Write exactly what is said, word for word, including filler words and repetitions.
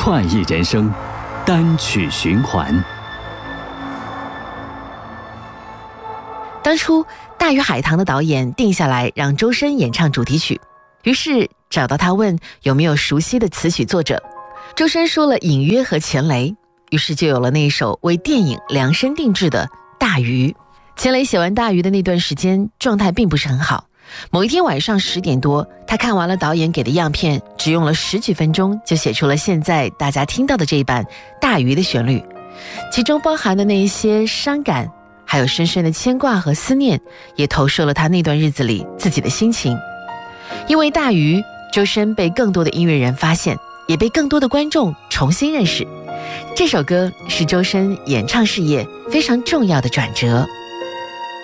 快意人生单曲循环。 当初《大鱼海棠》的导演定下来让周深演唱主题曲，于是找到他问有没有熟悉的词曲作者。周深说了隐约和钱雷，于是就有了那一首为电影量身定制的《大鱼》。钱雷写完《大鱼》的那段时间状态并不是很好，某一天晚上十点多，他看完了导演给的样片，只用了十几分钟就写出了现在大家听到的这一版《大鱼》的旋律，其中包含的那一些伤感，还有深深的牵挂和思念，也投射了他那段日子里自己的心情。因为《大鱼》，周深被更多的音乐人发现，也被更多的观众重新认识。这首歌是周深演唱事业非常重要的转折。